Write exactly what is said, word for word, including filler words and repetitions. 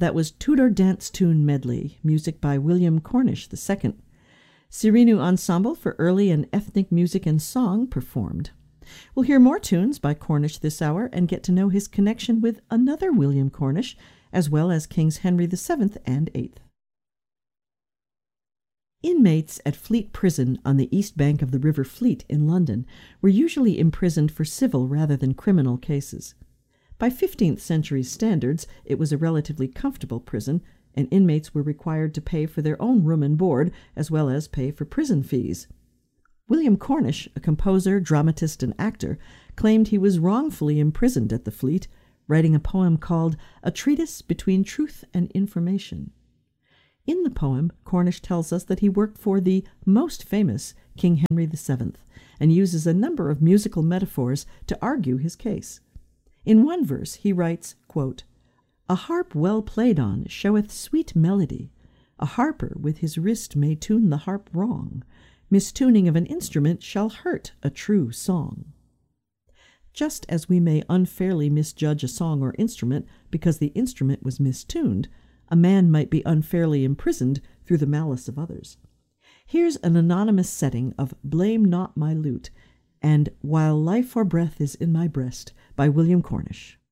That was Tudor Dance Tune Medley, music by William Cornish the Second. Sirinu Ensemble for Early and Ethnic Music and Song performed. We'll hear more tunes by Cornish this hour and get to know his connection with another William Cornish, as well as Kings Henry the Seventh and Eighth. Inmates at Fleet Prison on the east bank of the River Fleet in London were usually imprisoned for civil rather than criminal cases. By fifteenth century standards, it was a relatively comfortable prison, and inmates were required to pay for their own room and board, as well as pay for prison fees. William Cornish, a composer, dramatist, and actor, claimed he was wrongfully imprisoned at the Fleet, writing a poem called A Treatise Between Truth and Information. In the poem, Cornish tells us that he worked for the most famous King Henry the Seventh and uses a number of musical metaphors to argue his case. In one verse, he writes, quote, "A harp well played on showeth sweet melody. A harper with his wrist may tune the harp wrong. Mistuning of an instrument shall hurt a true song." Just as we may unfairly misjudge a song or instrument because the instrument was mistuned, a man might be unfairly imprisoned through the malice of others. Here's an anonymous setting of Blame Not My Lute and While Life or Breath is in My Breast by William Cornish.